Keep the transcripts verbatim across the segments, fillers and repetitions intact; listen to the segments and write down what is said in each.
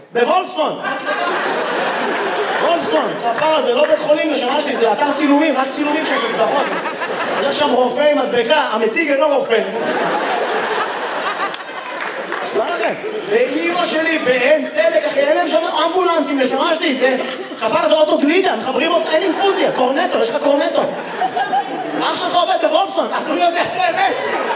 בוולפסון. וולפסון, הפער הזה, לא בית חולים לשמה שלי, זה אתר צילומים, רק צילומים של סדרות. יש שם רופא עם מדבקה, המציג אינו רופא. שמה לכם? ואמא שלי בעין צדק, אחי, אין להם שם אמבולנסים לשמה שלי, זה... כפר זה אוטו גלידה, מחברים אותך, אין אינפוזיה, קורנטו, יש לך קורנטו. אח שלך עובד בוולפסון, אז הוא יודע את האמת.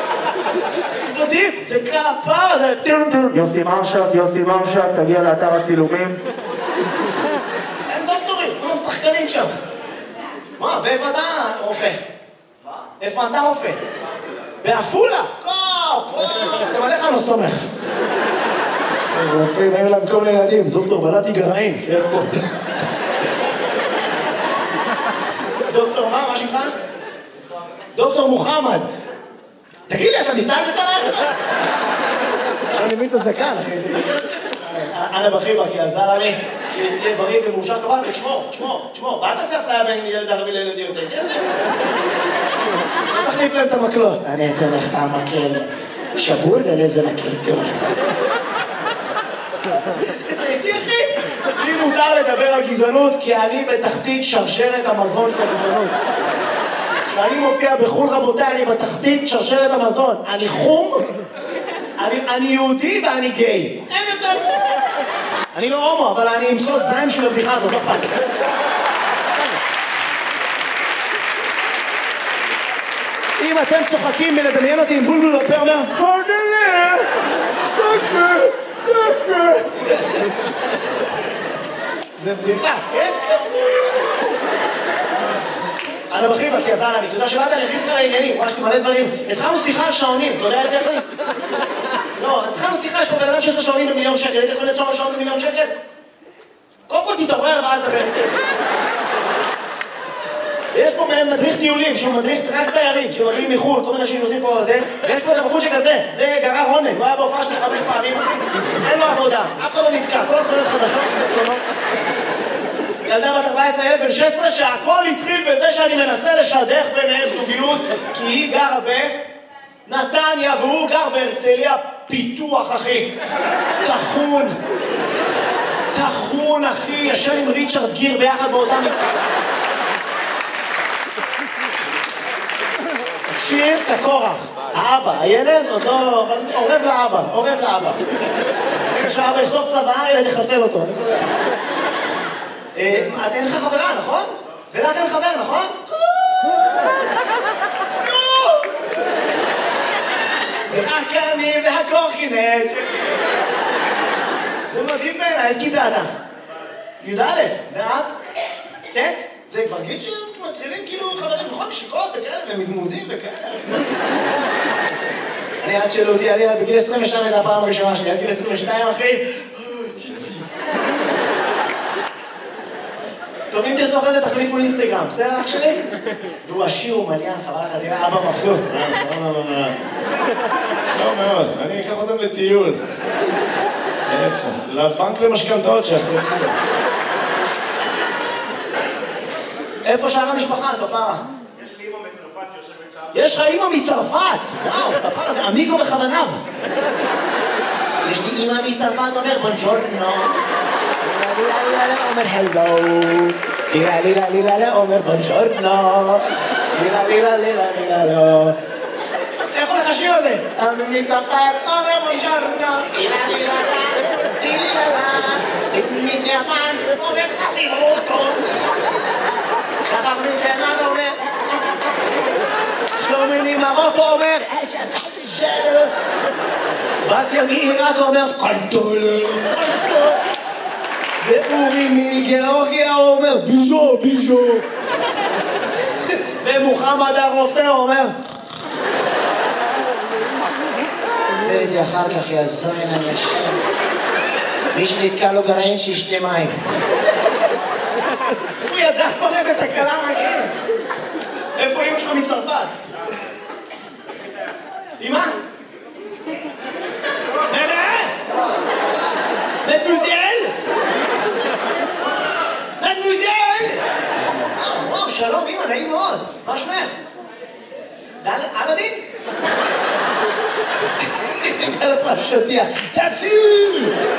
זה כפר, זה... יוסי מרשק, יוסי מרשק, תגיע לאתר הצילומים. אין דוקטורים, כולם שחקנים שם. מה, ואיפה אתה רופא? מה? איפה אתה רופא? באפולה? קופ! אתם עליך לא סומך. רופאים, היו להם כל מיני ילדים, דוקטור בלעתי גרעין, שיהיה פה. דוקטור מה? מה שמך? דוקטור מוחמד. תגיד לי, אתה מסתלבט עליי? אני מבין את הזקן, אחי. אנה בחיבה, כי עזר לי שתהיה בריא ומאושר כבל, ותשמור, תשמור, תשמור. ואל תעשה אפליה בין ילד ערבי לילדים יותר. תחליף להם את המקלות. אני אתן לך המקל שבור ולאיזה מקל טוב. תראי, אחי, לי מותר לדבר על גזענות, כי אני בתחתית שרשרת המזון של הגזענות. כשאני מופיע בחול, רבותיי, אני בתחתית שרשרת המזון. אני חום, אני, אני יהודי ואני גיי. אין יותר. אני לא הומו, אבל אני אמצוא זיים של הבדיחה הזאת, לא פעם. אם אתם צוחקים מלדמיין אותי עם בולבול בפה, אומר, פרדלה, פרדלה, פרדלה. זה בדיחה, כן? אנה בחיבה, כי עזר לי, אתה יודע שבאת אני הכניס לך לעניינים, ממש מלא דברים. התחלנו שיחה על שעונים, אתה יודע את זה אחי? לא, אז התחלנו שיחה, יש פה בן אדם שיש לו שעונים במיליון שקל, היית יכול לסוע שעון במיליון שקל? קודם כל תתעורר ואז דבר איתי. ויש פה מדריך טיולים, שהוא מדריך רק תיירים, שמגיעים מחו"ל, כל מיני אנשים נוסעים פה וזה, ויש פה את הבחור שכזה, זה גרר רונן, הוא היה בהופעה שלי חמש פעמים, אין לו עבודה, אף אחד לא נתקע, כל התחולות חדשות, בצלונות. ילדה בת ארבע עשרה, ילד בן שש עשרה, שהכל התחיל בזה שאני מנסה לשדך ביניהם זוגיות, כי היא גרה בנתניה והוא גר בהרצליה פיתוח, אחי. תחון. תחון, אחי, ישן עם ריצ'רד גיר ביחד באותם... שיר כקורח. האבא, הילד עוד לא... עורב לאבא, עורב לאבא. כשאבא יכתוב צבא, ילד יחסל אותו. אין לך חברה, נכון? ולך אין חבר, נכון? זה רק אני והקורקינט. זה מדהים בעיניי, איזה כיתה אתה? י"א, ואת? ט'? זה כבר גיל שמתחילים כאילו חברים, נכון? נשיקות וכאלה, ומזמוזים וכאלה. אני עד שאלו אותי, אני בגיל עשרים ושתיים הייתה הפעם הראשונה שלי, עד גיל עשרים ושתיים אחי. טוב, אם תרצו אחרי זה תחליפו אינסטגרם, בסדר אח שלי? והוא עשיר ומליין, חבל לך, תראה, אבא מבסוט. לא מאוד, אני אקח אותם לטיול. איפה? לבנק למשכנתאות שלך. איפה שאר המשפחה, כפרה? יש לי אמא מצרפת שיושבת שם. יש לך אמא מצרפת! וואו, כפרה זה עמיקו בכוונב. יש לי אמא מצרפת, אומר בונג'ורנו. אומר הלו, לילה לילה לילה אומר בונג'ורנו, לילה לילה לילה לילה. איך הולך השיר הזה? מצרפת אומר בונג'ורנו, לילה לילה לילה לילה מסיפן אומר צסימוטו, שחר מתימן אומר, שלומי ממרוקו אומר שלו, בתיה מעיראק אומר קנטולה, קנטולה, ואורי מגיאורגיה אומר ביז'ו, ביז'ו, ומוחמד הרופא אומר וראיתי אחר כך יזוין אנשים, מי שנתקע לו גרעין שישתה מים. הוא ידע פורט את הקלה מהכם. איפה אמא שלך מצרפת? אמא? נראה? מדוזיאל? מדוזיאל? וואו, שלום אמא, נעים מאוד. מה שמך? אלאדין? על הפרשותיה. תציל!